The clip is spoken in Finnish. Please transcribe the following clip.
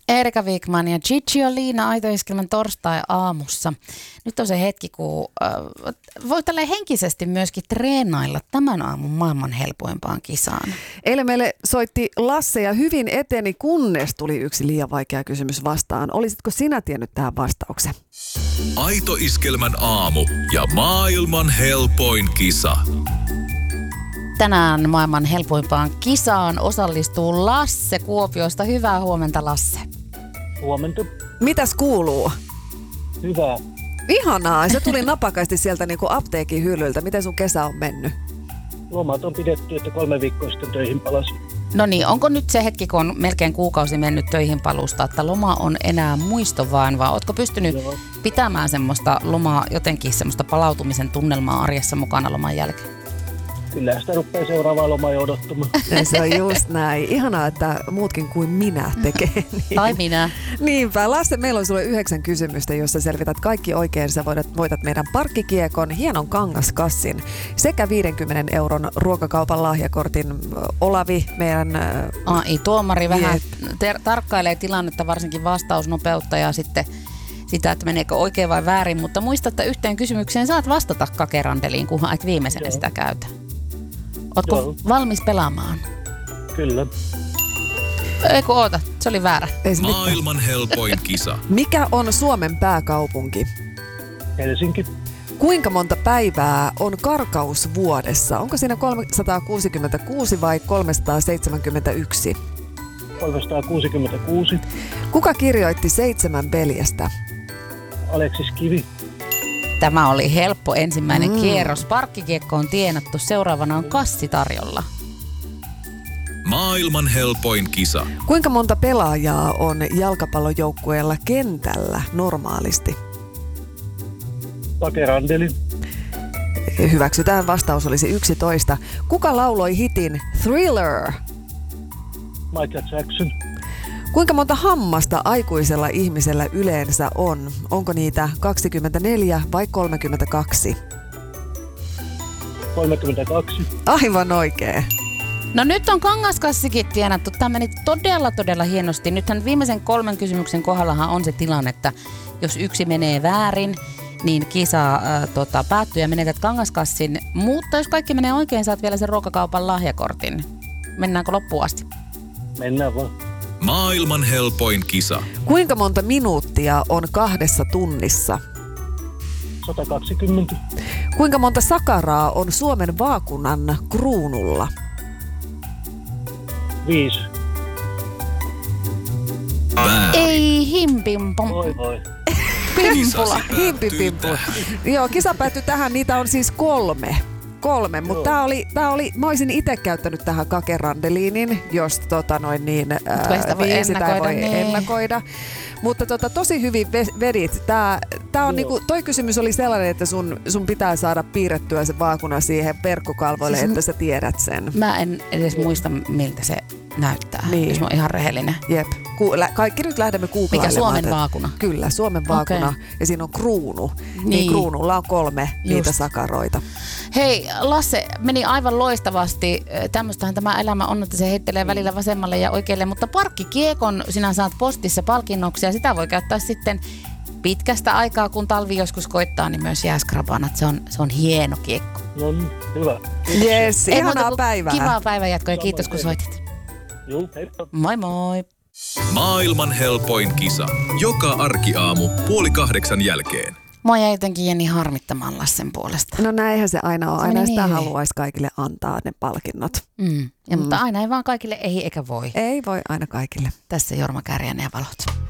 Erika Wigman ja Gigi Olina Aito-iskelmän torstai-aamussa. Nyt on se hetki, kun voi tälleen henkisesti myöskin treenailla tämän aamun maailman helpoimpaan kisaan. Eilen meille soitti Lasse ja hyvin eteni, kunnes tuli yksi liian vaikea kysymys vastaan. Olisitko sinä tiennyt tähän vastauksen? Aito-iskelmän aamu ja maailman helpoin kisa. Tänään maailman helpoimpaan kisaan osallistuu Lasse Kuopiosta. Hyvää huomenta, Lasse. Huomenta. Mitäs kuuluu? Hyvää. Ihanaa, se tuli napakasti sieltä niin kuin apteekin hyllyltä. Miten sun kesä on mennyt? Lomat on pidetty, että 3 viikkoa sitten töihin palasin. No niin, onko nyt se hetki, kun on melkein kuukausi mennyt töihin palusta, että loma on enää muisto vaan, vai ootko pystynyt pitämään semmoista lomaa, jotenkin semmoista palautumisen tunnelmaa arjessa mukana loman jälkeen? Kyllä sitä rupeaa seuraavaa lomaa jo odottamaan. Se on just näin. Ihanaa, että muutkin kuin minä tekee niin. Tai minä. Niinpä. Lasse, meillä on sulle 9 kysymystä, jossa selvität kaikki oikein. Sä voitat meidän parkkikiekon, hienon kangaskassin sekä 50 € ruokakaupan lahjakortin. Olavi, meidän AI-tuomari vähän tarkkailee tilannetta, varsinkin vastausnopeutta ja sitten sitä, että meneekö oikein vai väärin. Mutta muista, että yhteen kysymykseen saat vastata kakerandeliin, kunhan et viimeisenä sitä käytä. Ootko valmis pelaamaan? Kyllä. Eikö oota, se oli väärä. Maailman helpoin kisa. Mikä on Suomen pääkaupunki? Helsinki. Kuinka monta päivää on karkaus vuodessa? Onko siinä 366 vai 371? 366. Kuka kirjoitti 7 veljestä? Aleksis Kivi. Tämä oli helppo ensimmäinen kierros. Parkkikiekko on tienattu. Seuraavana on kassi tarjolla. Maailman helpoin kisa. Kuinka monta pelaajaa on jalkapallojoukkueella kentällä normaalisti? Takerandeli. Hyväksytään, vastaus olisi 11. Kuka lauloi hitin Thriller? Michael Jackson. Kuinka monta hammasta aikuisella ihmisellä yleensä on? Onko niitä 24 vai 32? 32. Aivan oikein. No nyt on kangaskassikin tienattu. Tämä meni todella hienosti. Nythän viimeisen 3 kysymyksen kohdallahan on se tilanne, että jos yksi menee väärin, niin kisa päättyy ja menetät kangaskassin. Mutta jos kaikki menee oikein, saat vielä sen ruokakaupan lahjakortin. Mennäänkö loppuun asti? Mennään vaan. Maailman helpoin kisa. Kuinka monta minuuttia on 2 tunnissa? 120. Kuinka monta sakaraa on Suomen vaakunan kruunulla? 5. Ei himpimpom. Voi. Pimpula. Himpipimpula. Joo, kisa päättyi tähän. Niitä on siis 3, mutta tää oli, mä olisin itse käyttänyt tähän kakerandeliinin, jos sitä voi ennakoida. Mutta tosi hyvin vedit. Tää on niinku, toi kysymys oli sellainen, että sun pitää saada piirrettyä se vaakuna siihen verkkokalvoille, että sä tiedät sen. Mä en edes muista, miltä se näyttää, jos mä oon ihan rehellinen. Jep. Kaikki nyt lähdemme googlailemaan. Mikä Suomen vaakuna? Kyllä, Suomen vaakuna. Okay. Ja siinä on kruunu. Niin kruunulla on 3 niitä sakaroita. Hei, Lasse, meni aivan loistavasti. Tämmöstähän tämä elämä on, että se heittelee välillä vasemmalle ja oikealle, mutta parkkikiekon sinä saat postissa palkinnoksi ja sitä voi käyttää sitten pitkästä aikaa, kun talvi joskus koittaa, niin myös jääskrabana. Se on hieno kiekko. No niin, hyvä. Yes, ihanaa päivää. Kivaa päivänjatkoa ja kiitos kun soitit. Joo, heippa. Moi moi. Maailman helpoin kisa. Joka arkiaamu 7:30 jälkeen. Mua jäi jotenkin Jenni harmittamaan Lassen puolesta. No näinhän se aina on. Aina sitä niin. haluaisi kaikille antaa ne palkinnot. Mutta aina ei vaan kaikille ei eikä voi. Ei voi aina kaikille. Tässä Jorma Kääriäinen ja Valot.